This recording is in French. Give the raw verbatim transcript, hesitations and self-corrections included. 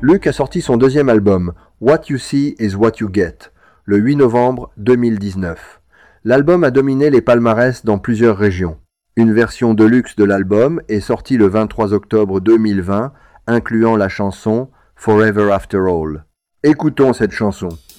Luke a sorti son deuxième album, What You See Is What You Get, le huit novembre deux mille dix-neuf. L'album a dominé les palmarès dans plusieurs régions. Une version deluxe de l'album est sortie le vingt-trois octobre deux mille vingt, incluant la chanson Forever After All. Écoutons cette chanson.